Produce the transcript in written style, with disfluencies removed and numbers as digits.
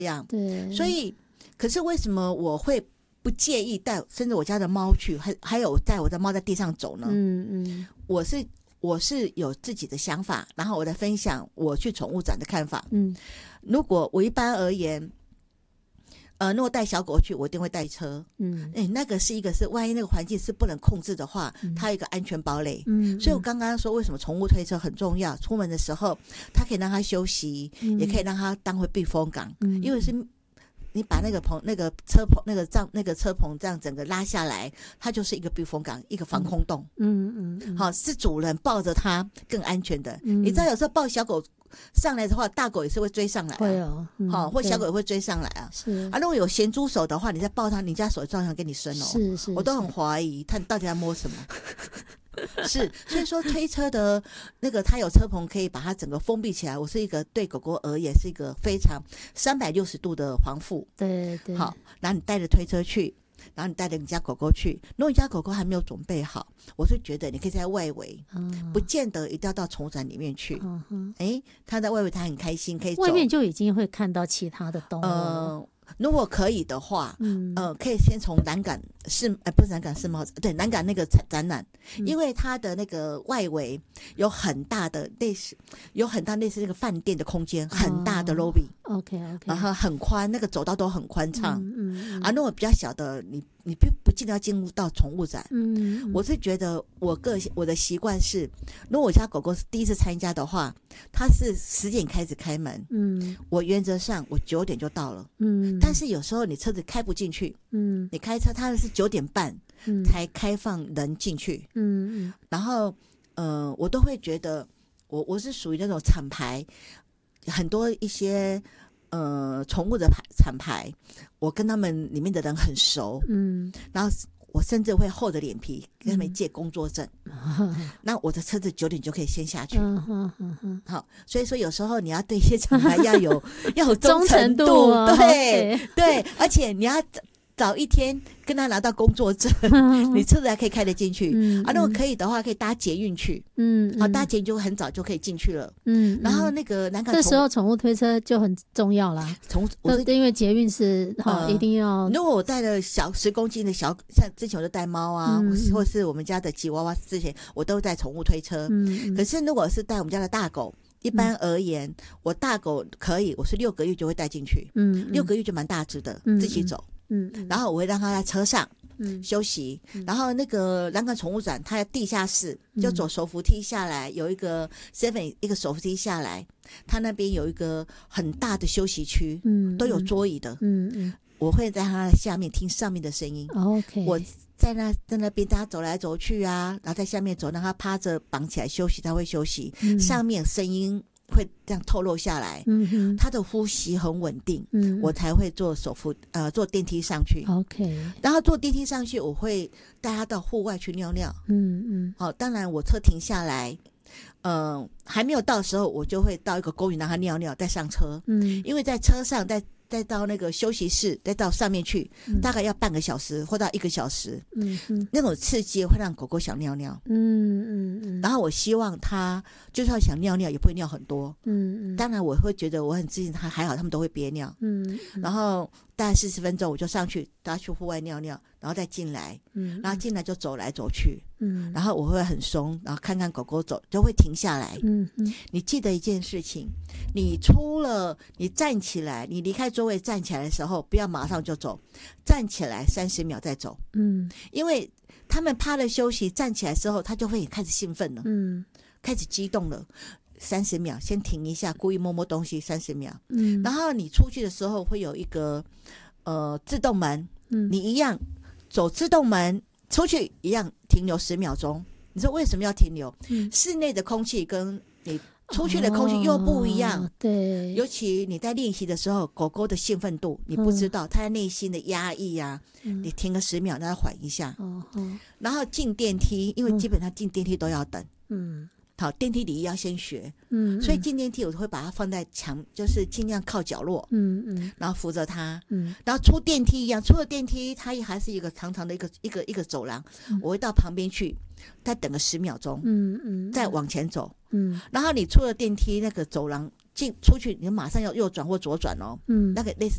样。 对， 所以可是为什么我会不介意带甚至我家的猫去，还有带我的猫在地上走呢？我是有自己的想法，然后我在分享我去宠物展的看法。如果我一般而言，如果带小狗去，我一定会带车。那个是万一那个环境是不能控制的话，它有一个安全堡垒。所以我刚刚说为什么宠物推车很重要，出门的时候它可以让它休息，也可以让它当回避风港。因为是你把那个车棚这样整个拉下来，它就是一个避风港，一个防空洞。好，是主人抱着它更安全的。你知道有时候抱小狗上来的话，大狗也是会追上来会哦， 或小狗也会追上来啊。 是如果有咸猪手的话，你再抱它，你家手照样给你伸哦。 是， 我都很怀疑它到底在摸什么。是，所以说推车的那个它有车棚可以把它整个封闭起来，我是一个对狗狗而言是一个非常360度的防护。 对， 好，然后你带着推车去，然后你带着你家狗狗去，如果你家狗狗还没有准备好，我是觉得你可以在外围，不见得一定要到宠物展里面去。它在外围它很开心可以走， 外面就已经会看到其他的动物了。 如果可以的话，可以先从南港不是南港世贸，对，南港那个展览，因为它的那个外围有很大类似那个饭店的空间，很大的 lobby。OK， 然后很宽，那个走道都很宽敞。如果比较小的，你不尽量进入到宠物展。我是觉得我的习惯是，如果我家狗狗是第一次参加的话，它是10点开始开门。我原则上我9点就到了。但是有时候你车子开不进去。你开车它是9点半才开放人进去。然后我都会觉得我是属于那种厂牌，很多一些宠物的厂牌，我跟他们里面的人很熟。然后我甚至会厚着脸皮跟他们借工作证。那我的车子9点就可以先下去。好，所以说有时候你要对一些厂牌要有忠诚度。对，而且你要早一天跟他拿到工作证，你车子还可以开得进去。如果可以的话，可以搭捷运去。搭捷运就很早就可以进去了。然后那个南港这时候宠物推车就很重要啦。因为捷运是一定要。 如果我带了小10公斤的像之前我就带猫啊，或是我们家的吉娃娃，之前我都带宠物推车。可是如果是带我们家的大狗，一般而言，我大狗可以，我是6个月就会带进去。6个月就蛮大只的，自己走。然后我会让他在车上休息。然后那个南港宠物展，它在地下室，就走手扶梯下来，有一个 7 一个手扶梯下来，它那边有一个很大的休息区，都有桌椅的。我会在它下面听上面的声音。我在那边大家走来走去啊，然后在下面走，让它趴着绑起来休息，它会休息。上面声音会这样透露下来。他的呼吸很稳定。我才会坐电梯上去。然后坐电梯上去，我会带他到户外去尿尿。当然我车停下来，还没有到的时候，我就会到一个公园让他尿尿，再上车。因为在车上再到那个休息室，再到上面去，大概要半个小时或到1个小时。那种刺激会让狗狗想尿尿。然后我希望它就算想尿尿也不会尿很多。当然我会觉得我很自信，它还好，他们都会憋尿。然后大概40分钟我就上去，大家去户外尿尿，然后再进来。然后进来就走来走去。然后我会很松，然后看看狗狗走，就会停下来。你记得一件事情，你站起来，你离开座位站起来的时候，不要马上就走，站起来30秒再走。因为他们趴了休息，站起来之后他就会开始兴奋了。开始激动了。30秒先停一下，故意摸摸东西30秒。然后你出去的时候会有一个自动门。你一样走自动门出去，一样停留10秒钟。你说为什么要停留？室内的空气跟你出去的空气又不一样。 对， 尤其你在练习的时候，狗狗的兴奋度你不知道，它内心的压抑啊。你停个10秒让它缓一下。然后进电梯，因为基本上进电梯都要等。好，电梯礼仪要先学。所以进电梯我会把它放在墙，就是尽量靠角落。然后扶着它。然后出电梯一样，出了电梯它还是一个长长的一个走廊。我会到旁边去再等个10秒钟。再往前走。然后你出了电梯那个走廊出去，你马上要右转或左转哦。那个类似